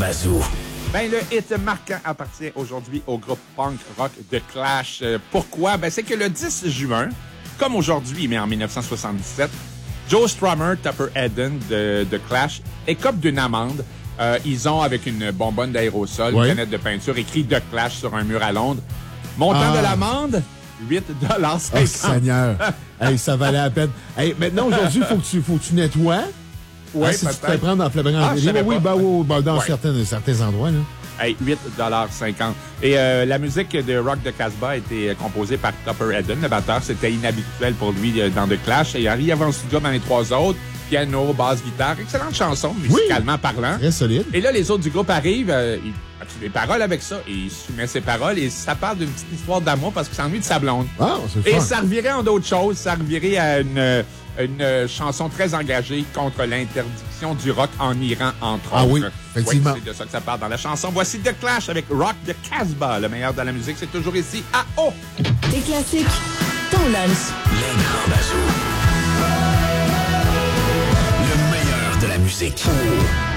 Bazou. Ben, le hit marquant appartient aujourd'hui au groupe punk rock The Clash. Pourquoi? Ben, c'est que le 10 juin, comme aujourd'hui, mais en 1977, Joe Strummer, Tupper Eden de The Clash écope d'une amende. Ils ont, avec une bonbonne d'aérosol, une canette de peinture, écrit The Clash sur un mur à Londres. Montant de l'amende, $8,50. Oh, Seigneur! Hey, ça valait la peine. Hey, maintenant, aujourd'hui, il faut que tu nettoies. Oui, si tu te fais prendre en flagrant délit. Dans certains endroits. Là. Hey, $8,50. Et la musique de Rock de Casbah a été composée par Tupper Eden, le batteur. C'était inhabituel pour lui dans The Clash. Et il arrive avant le studio dans les trois autres. Piano, basse, guitare. Excellente chanson, musicalement parlant. Très solide. Et là, les autres du groupe arrivent. Il a des paroles avec ça. Et il soumet ses paroles. Et ça parle d'une petite histoire d'amour parce qu'il s'ennuie de sa blonde. Ah, c'est et fun. ça revirait en d'autres choses. Ça revirait à une chanson très engagée contre l'interdiction du rock en Iran, entre autres. Ah oui, effectivement. Oui, c'est de ça que ça parle dans la chanson. Voici The Clash avec Rock de Casbah. Le meilleur de la musique, c'est toujours ici à O. Tes classiques, ton lunch. Le Grand Bazou. Le meilleur de la musique.